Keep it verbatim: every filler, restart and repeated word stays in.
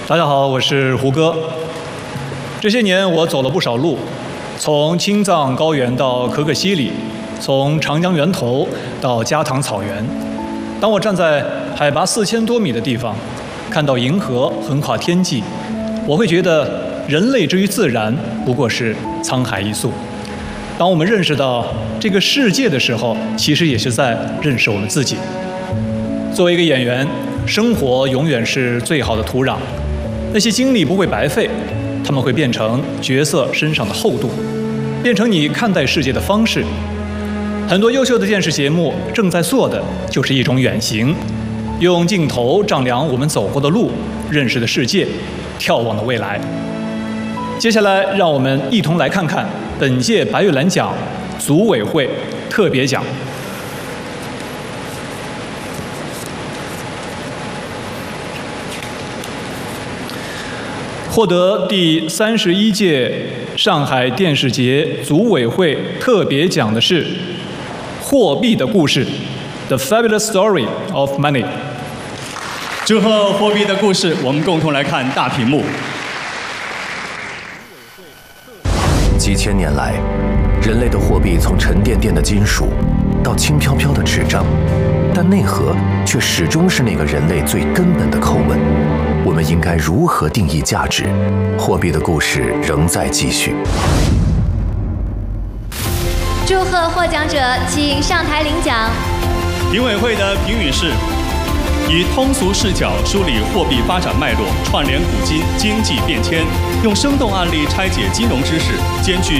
大家好，我是胡歌。这些年我走了不少路，从青藏高原到可可西里，从长江源头到加唐草原。当我站在海拔四千多米的地方，看到银河横跨天际，我会觉得人类之于自然不过是沧海一粟。当我们认识到这个世界的时候，其实也是在认识我们自己。作为一个演员，生活永远是最好的土壤，那些经历不会白费，他们会变成角色身上的厚度，变成你看待世界的方式。很多优秀的电视节目正在做的就是一种远行，用镜头丈量我们走过的路，认识的世界，眺望的未来。接下来，让我们一同来看看本届白玉兰奖组委会特别奖。获得第三十一届上海电视节组委会特别奖的是《货币的故事》The Fabulous Story of Money。 祝贺货币的故事，我们共同来看大屏幕。 几千年来，人类的货币从沉甸甸的金属到轻飘飘的纸张，但内核却始终是那个人类最根本的叩问：我们应该如何定义价值？货币的故事仍在继续。 祝贺获奖者，请上台领奖。 评委会的评语是：以通俗视角梳理货币发展脉络，串联古今经济变迁，用生动案例拆解金融知识，兼具